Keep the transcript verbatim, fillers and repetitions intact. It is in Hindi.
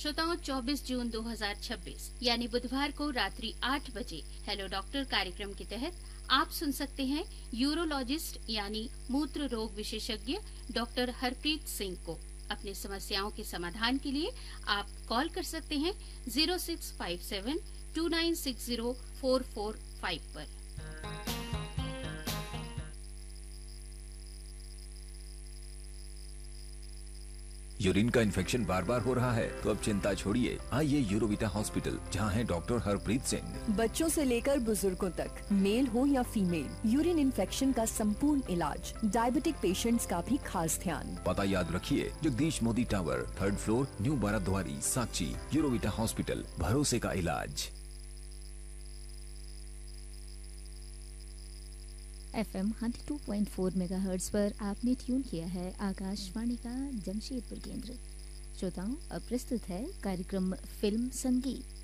श्रोताओं, चौबीस जून दो हज़ार छब्बीस यानी बुधवार को रात्रि आठ बजे हेलो डॉक्टर कार्यक्रम के तहत आप सुन सकते हैं यूरोलॉजिस्ट यानी मूत्र रोग विशेषज्ञ डॉक्टर हरप्रीत सिंह को। अपनी समस्याओं के समाधान के लिए आप कॉल कर सकते हैं zero six five seven to nine six zero four four five पर। यूरिन का इन्फेक्शन बार बार हो रहा है तो अब चिंता छोड़िए, आइए यूरोविटा हॉस्पिटल, जहां है डॉक्टर हरप्रीत सिंह। बच्चों से लेकर बुजुर्गों तक, मेल हो या फीमेल, यूरिन इन्फेक्शन का संपूर्ण इलाज, डायबिटिक पेशेंट्स का भी खास ध्यान। पता याद रखिए, Jagdish Modi tower, third floor, new Baradwari, साक्षी। यूरोविटा हॉस्पिटल, भरोसे का इलाज। एफएम एक सौ दो पॉइंट चार मेगाहर्ट्ज पर आपने ट्यून किया है आकाशवाणी का जमशेदपुर केंद्र। श्रोताओं, अब प्रस्तुत है कार्यक्रम फिल्म संगीत।